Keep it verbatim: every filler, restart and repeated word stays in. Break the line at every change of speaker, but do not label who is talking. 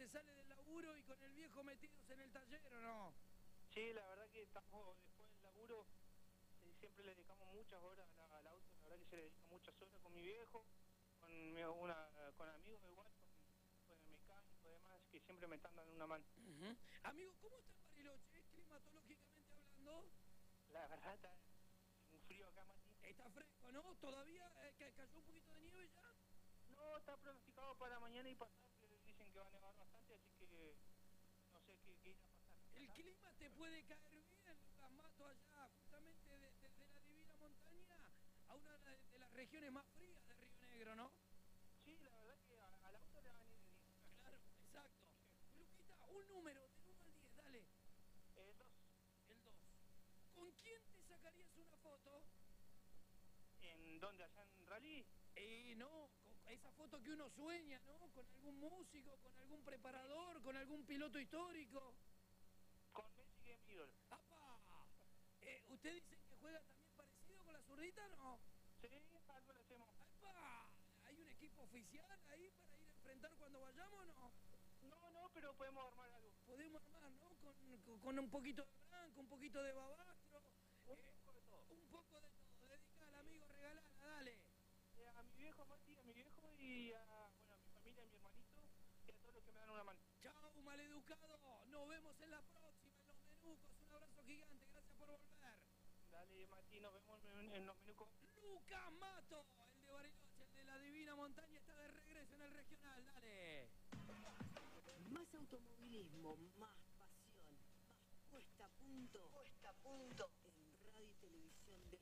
se sale del laburo y con el viejo metidos en el taller, ¿o no?
Sí, la verdad que estamos después del laburo, eh, siempre le dedicamos muchas horas a la- al auto, la verdad que se le dedica muchas horas con mi viejo, con, mi- una, con amigos igual, con, con el mecánico y demás, que siempre me están dando una mano.
Uh-huh. Amigo, ¿cómo está Bariloche, climatológicamente hablando?
La verdad está un frío acá, Mati.
Está fresco, ¿no? ¿Todavía eh, ca- cayó un poquito de nieve ya?
No, está pronosticado para mañana y pasado, que dicen que va a nevar bastante, así que no sé qué, qué irá a pasar.
El clima te puede caer bien, Lucas Mato, allá, justamente desde de, de la Divina Montaña a una de, de las regiones más frías de Río Negro, ¿no?
Sí, la verdad que a- al auto le va a venir bien.
Claro, exacto. Luquita, un número, del uno al diez, dale.
El dos.
El dos. ¿Con quién te sacarías una foto?
¿En dónde? ¿Allá en Rally?
Eh, no, con esa foto que uno sueña, ¿no? Con algún músico, con algún preparador, con algún piloto histórico.
Con Messi, que es mi ídolo.
¡Apa! Eh, ¿Usted dice que juega también parecido con la zurdita, no?
Sí, algo le hacemos.
¡Apa! ¿Hay un equipo oficial ahí para ir a enfrentar cuando vayamos o no?
No, no, pero podemos armar algo.
Podemos armar, ¿no? Con, con, con un poquito de blanco, un poquito de babastro.
Un
eh,
poco de todo.
un poco de todo. Dedica al amigo, regalala, dale.
Eh, a mi viejo, Mati, a mi viejo y a, bueno, a mi familia, a mi hermanito y a todos los que me dan una mano.
Chau, maleducado. Nos vemos en la próxima, en los menucos. Un abrazo gigante. Gracias por volver.
Dale, Mati, nos vemos en, en los menucos.
Lucas Mato, el de Bariloche, el de la Divina Montaña, está de regreso en el regional. Dale.
Más automovilismo, más pasión, más puesta a punto, puesta a punto en Radio y Televisión del